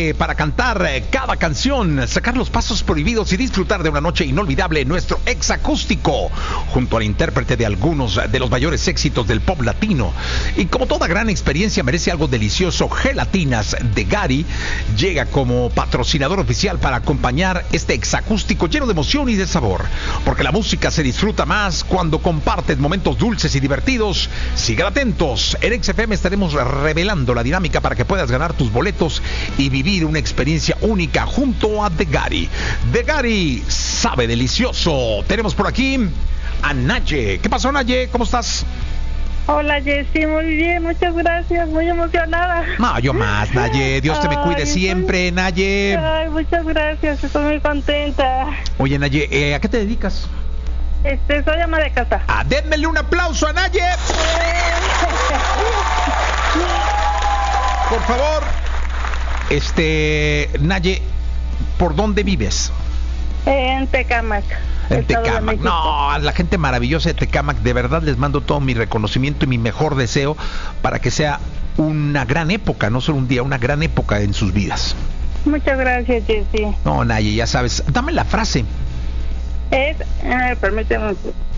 Para cantar cada canción, sacar los pasos prohibidos y disfrutar de una noche inolvidable en nuestro exacústico, junto al intérprete de algunos de los mayores éxitos del pop latino. Y como toda gran experiencia merece algo delicioso, Gelatinas de Gary llega como patrocinador oficial para acompañar este exacústico lleno de emoción y de sabor, porque la música se disfruta más cuando compartes momentos dulces y divertidos. Sigan atentos, en XFM estaremos revelando la dinámica para que puedas ganar tus boletos y vivir una experiencia única junto a The Gary. The Gary sabe delicioso. Tenemos por aquí a Naye. ¿Qué pasó, Naye? ¿Cómo estás? Hola, Jessy, muy bien, muchas gracias, muy emocionada. No, yo más, Naye. Dios te me cuide siempre, Naye. Ay, muchas gracias, estoy muy contenta. Oye, Naye, ¿a qué te dedicas? Soy ama de casa. Denmele un aplauso a Naye. Por favor. Naye, ¿por dónde vives? En Tecámac. En Tecámac. No, a la gente maravillosa de Tecámac, de verdad les mando todo mi reconocimiento y mi mejor deseo para que sea una gran época, no solo un día, una gran época en sus vidas. Muchas gracias, Jessy. No, Naye, ya sabes. Dame la frase. Permíteme.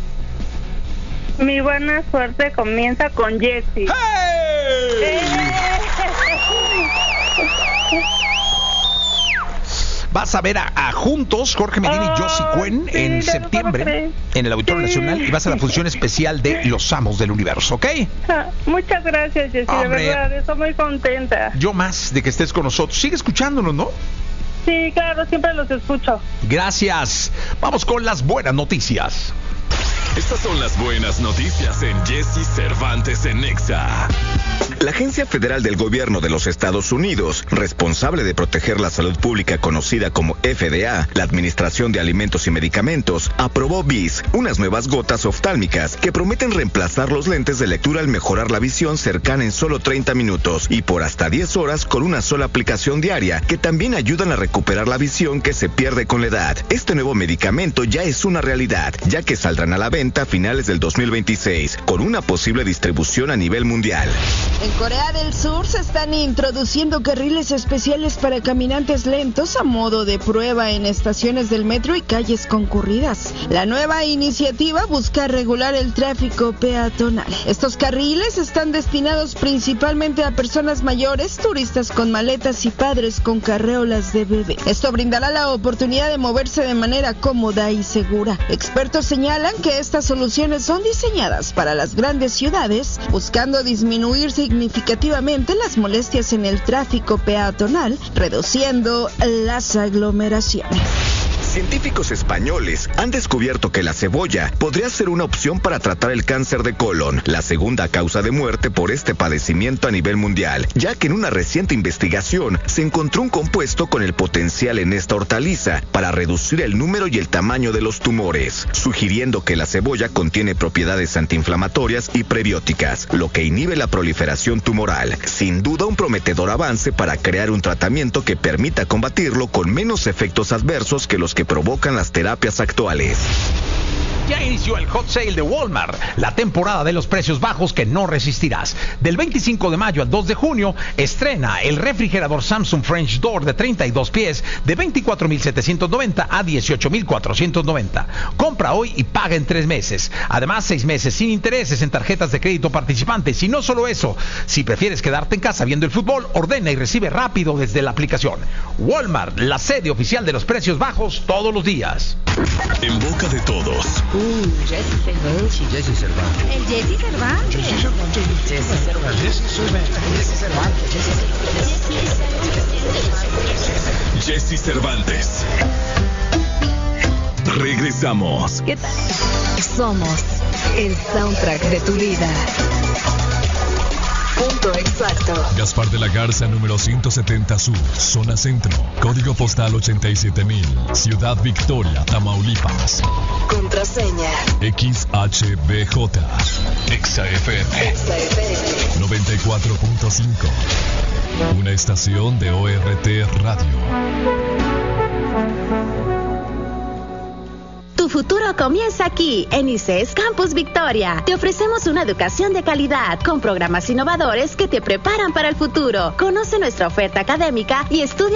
Mi buena suerte comienza con Jessy. ¡Hey! Vas a ver a juntos, Jorge Medina y Josie Cuen, en septiembre, en el Auditorio Nacional, y vas a la función especial de Los Amos del Universo, ¿ok? Muchas gracias, Jessy, de verdad, estoy muy contenta. Yo más de que estés con nosotros. Sigue escuchándonos, ¿no? Sí, claro, siempre los escucho. Gracias. Vamos con las buenas noticias. Estas son las buenas noticias en Jessy Cervantes en Nexa. La Agencia Federal del Gobierno de los Estados Unidos, responsable de proteger la salud pública conocida como FDA, la Administración de Alimentos y Medicamentos, aprobó BIS, unas nuevas gotas oftálmicas que prometen reemplazar los lentes de lectura al mejorar la visión cercana en solo 30 minutos y por hasta 10 horas con una sola aplicación diaria, que también ayudan a recuperar la visión que se pierde con la edad. Este nuevo medicamento ya es una realidad, ya que saldrán a la venta a finales del 2026, con una posible distribución a nivel mundial. En Corea del Sur se están introduciendo carriles especiales para caminantes lentos a modo de prueba en estaciones del metro y calles concurridas. La nueva iniciativa busca regular el tráfico peatonal. Estos carriles están destinados principalmente a personas mayores, turistas con maletas y padres con carreolas de bebé. Esto brindará la oportunidad de moverse de manera cómoda y segura. Expertos señalan que estas soluciones son diseñadas para las grandes ciudades, buscando disminuir significativamente las molestias en el tráfico peatonal, reduciendo las aglomeraciones. Científicos españoles han descubierto que la cebolla podría ser una opción para tratar el cáncer de colon, la segunda causa de muerte por este padecimiento a nivel mundial, ya que en una reciente investigación se encontró un compuesto con el potencial en esta hortaliza para reducir el número y el tamaño de los tumores, sugiriendo que la cebolla contiene propiedades antiinflamatorias y prebióticas, lo que inhibe la proliferación tumoral. Sin duda un prometedor avance para crear un tratamiento que permita combatirlo con menos efectos adversos que los que provocan las terapias actuales. Ya inició el hot sale de Walmart, la temporada de los precios bajos que no resistirás. Del 25 de mayo al 2 de junio, estrena el refrigerador Samsung French Door de 32 pies de 24,790 a 18,490. Compra hoy y paga en 3 meses. Además, 6 meses sin intereses en tarjetas de crédito participantes. Y no solo eso, si prefieres quedarte en casa viendo el fútbol, ordena y recibe rápido desde la aplicación. Walmart, la sede oficial de los precios bajos todos los días. En boca de todos. Jessy Cervantes. Jessy Cervantes. El Jessy Cervantes. Jessy Cervantes. Jessy Cervantes. Regresamos. ¿Qué tal? Somos el soundtrack de tu vida. Punto exacto. Gaspar de la Garza, número 170 Sur, zona centro, código postal 87,000, Ciudad Victoria, Tamaulipas. Contraseña XHBJ, XFM 94.5, una estación de ORT Radio. Tu futuro comienza aquí, en ICES Campus Victoria. Te ofrecemos una educación de calidad, con programas innovadores que te preparan para el futuro. Conoce nuestra oferta académica y estudia